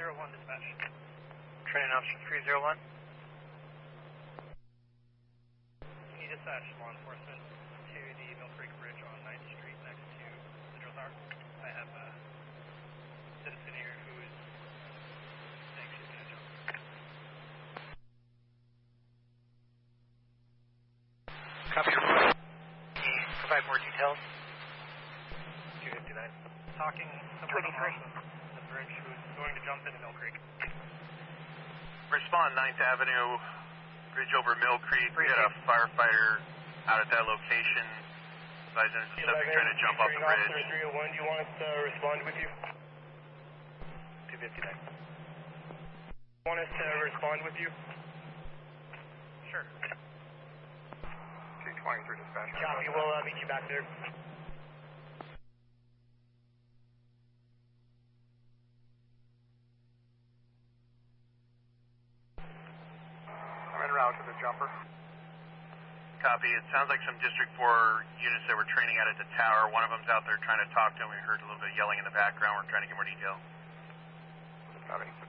301 dispatch. Training officer 301. Can you dispatch law enforcement to the Mill Creek Bridge on 9th Street next to the drill tower? I have a citizen here who is saying she's going to jump. Copy your report. Can you provide more details? 259. Talking someone on the bridge who is going to jump into Mill Creek. Respond 9th Avenue, bridge over Mill Creek. We got a firefighter out at that location. Advising suspect trying to jump off the bridge. Officer 301, do you want us to respond with you? 259. Want us to respond with you? Sure. 223 dispatch. Copy, we'll meet you back there. I'm en route to the jumper. Copy. It sounds like some District 4 units that were training out at the tower. One of them's out there trying to talk to him. We heard a little bit of yelling in the background. We're trying to get more detail. Copy.